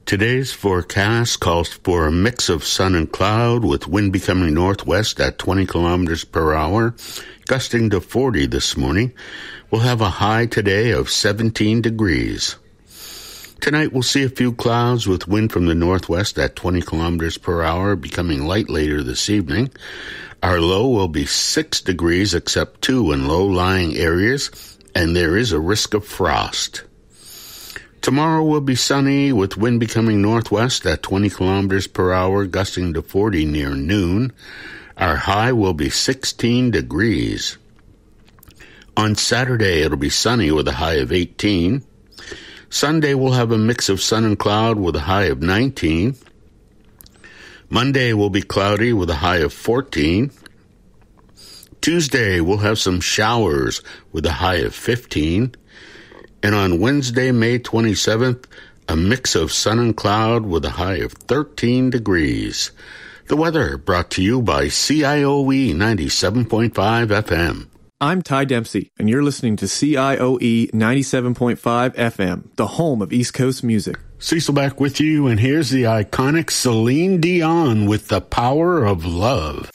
Today's forecast calls for a mix of sun and cloud with wind becoming northwest at 20 kilometers per hour, gusting to 40 this morning. We'll have a high today of 17 degrees. Tonight we'll see a few clouds with wind from the northwest at 20 kilometers per hour, becoming light later this evening. Our low will be 6 degrees except 2 in low-lying areas, and there is a risk of frost. Tomorrow will be sunny with wind becoming northwest at 20 kilometers per hour, gusting to 40 near noon. Our high will be 16 degrees. On Saturday, it'll be sunny with a high of 18. Sunday, we'll have a mix of sun and cloud with a high of 19. Monday will be cloudy with a high of 14. Tuesday, we'll have some showers with a high of 15. And on Wednesday, May 27th, a mix of sun and cloud with a high of 13 degrees. The weather brought to you by CIOE 97.5 FM. I'm Ty Dempsey, and you're listening to CIOE 97.5 FM, the home of East Coast music. Cecil back with you, and here's the iconic Celine Dion with The Power of Love.